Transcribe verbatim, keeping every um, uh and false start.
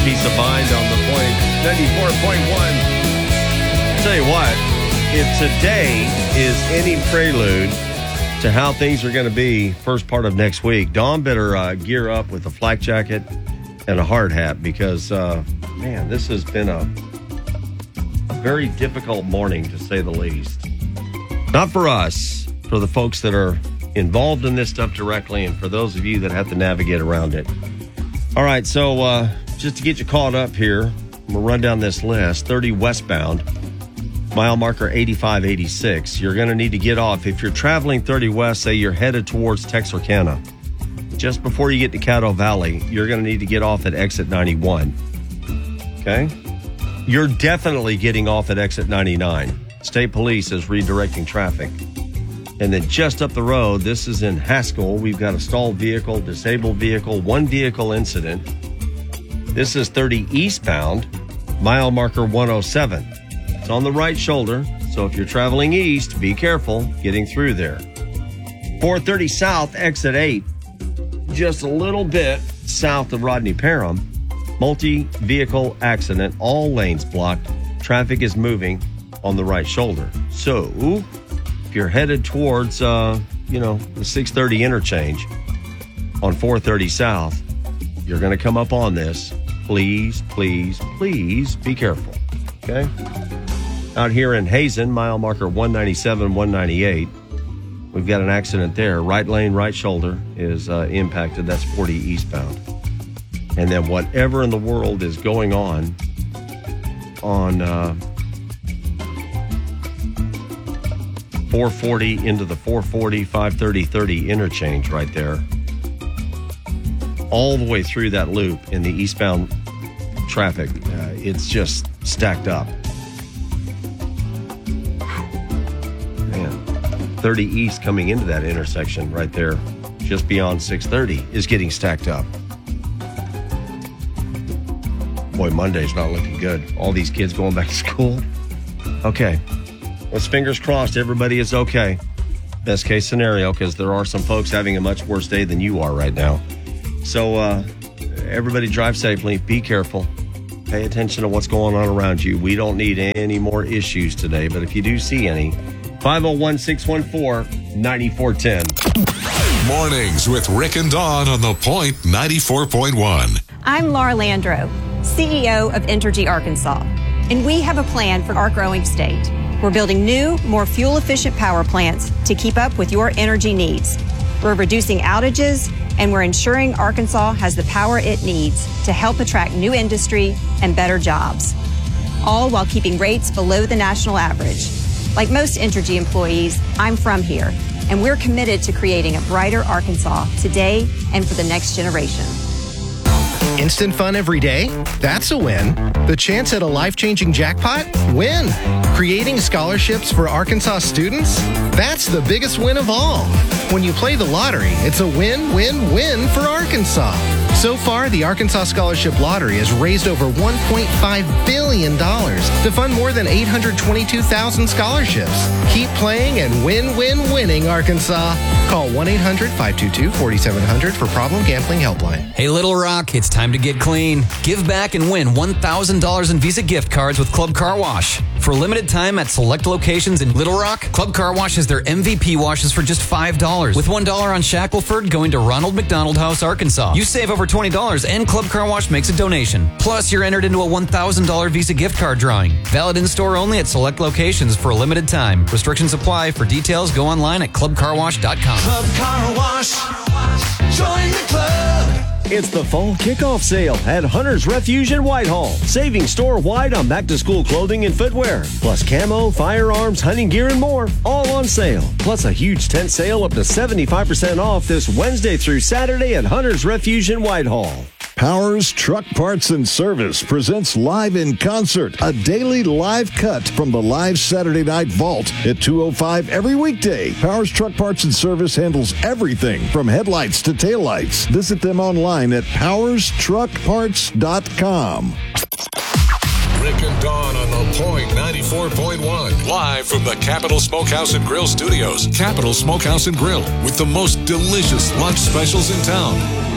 Peace of Mind on the Point ninety-four point one. Tell you what, if today is any prelude to how things are going to be first part of next week, Dawn better uh, gear up with a flak jacket and a hard hat because, uh, man, this has been a, a very difficult morning, to say the least. Not for us, for the folks that are involved in this stuff directly, and for those of you that have to navigate around it. All right, so uh, just to get you caught up here, I'm going to run down this list. thirty westbound, mile marker eighty-five eighty-six. You're going to need to get off. If you're traveling thirty west, say you're headed towards Texarkana, just before you get to Caddo Valley, you're going to need to get off at exit ninety-one. Okay? You're definitely getting off at exit ninety-nine. State Police is redirecting traffic. And then just up the road, this is in Haskell. We've got a stalled vehicle, disabled vehicle, one vehicle incident. This is thirty eastbound, mile marker one oh seven. It's on the right shoulder, so if you're traveling east, be careful getting through there. four thirty south, exit eight, just a little bit south of Rodney Parham. Multi-vehicle accident, all lanes blocked. Traffic is moving on the right shoulder. So if you're headed towards, uh, you know, the six thirty interchange on four thirty south, you're going to come up on this. Please, please, please be careful, okay? Out here in Hazen, mile marker one ninety-seven, one ninety-eight, we've got an accident there. Right lane, right shoulder is uh, impacted. That's forty eastbound. And then whatever in the world is going on on uh, four forty into the four forty, five thirty, thirty interchange right there, all the way through that loop in the eastbound traffic, uh, it's just stacked up. Man, thirty east coming into that intersection right there, just beyond six thirty, is getting stacked up. Boy, Monday's not looking good. All these kids going back to school. Okay. Let's fingers crossed everybody is okay. Best case scenario, because there are some folks having a much worse day than you are right now. So uh, everybody drive safely. Be careful. Pay attention to what's going on around you. We don't need any more issues today, but if you do see any, five oh one, six one four, nine four one zero. Mornings with Rick and Dawn on the Point ninety-four point one. I'm Laura Landro, C E O of Entergy Arkansas, and we have a plan for our growing state. We're building new, more fuel-efficient power plants to keep up with your energy needs. We're reducing outages, and we're ensuring Arkansas has the power it needs to help attract new industry and better jobs, all while keeping rates below the national average. Like most Entergy employees, I'm from here, and we're committed to creating a brighter Arkansas today and for the next generation. Instant fun every day? That's a win. The chance at a life-changing jackpot? Win. Creating scholarships for Arkansas students? That's the biggest win of all. When you play the lottery, it's a win-win-win for Arkansas. So far, the Arkansas Scholarship Lottery has raised over one point five billion dollars to fund more than eight hundred twenty-two thousand scholarships. Keep playing and win-win-winning, Arkansas. Call one eight hundred, five two two, four seven zero zero for Problem Gambling Helpline. Hey, Little Rock, it's time to get clean. Give back and win one thousand dollars in Visa gift cards with Club Car Wash. For a limited time at select locations in Little Rock, Club Car Wash has their M V P washes for just five dollars, with one dollar on Shackelford going to Ronald McDonald House, Arkansas. You save over twenty dollars and Club Car Wash makes a donation. Plus, you're entered into a one thousand dollars Visa gift card drawing. Valid in-store only at select locations for a limited time. Restrictions apply. For details, go online at club car wash dot com. Club Car Wash. Join the club. It's the fall kickoff sale at Hunter's Refuge in Whitehall. Saving store-wide on back-to-school clothing and footwear. Plus camo, firearms, hunting gear, and more. All on sale. Plus a huge tent sale up to seventy-five percent off this Wednesday through Saturday at Hunter's Refuge in Whitehall. Powers Truck Parts and Service presents Live in Concert, a daily live cut from the live Saturday Night Vault at two oh five every weekday. Powers Truck Parts and Service handles everything from headlights to taillights. Visit them online at powers truck parts dot com. Rick and Dawn on the Point ninety-four point one. Live from the Capital Smokehouse and Grill Studios. Capital Smokehouse and Grill with the most delicious lunch specials in town.